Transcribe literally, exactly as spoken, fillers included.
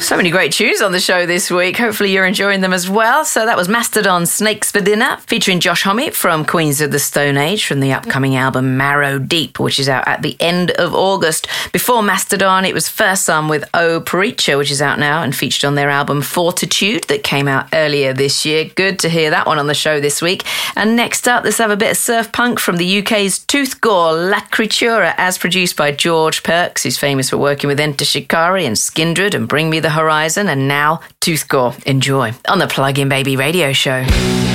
So many great tunes on the show this week. Hopefully you're enjoying them as well. So that was Mastodon, Snakes for Dinner, featuring Josh Homme from Queens of the Stone Age from the upcoming album Marrow Deep, which is out at the end of August. Before Mastodon, it was First Son with O Pericha, which is out now and featured on their album Fortitude that came out earlier this year. Good to hear that one on the show this week. And next up, let's have a bit of surf punk from the U K's Toothgore, La Criatura, as produced by George Perks, who's famous for working with Enter Shikari and Skindred and Bring Me the Horizon, and now Toothgore. Enjoy on the Plug In Baby radio show.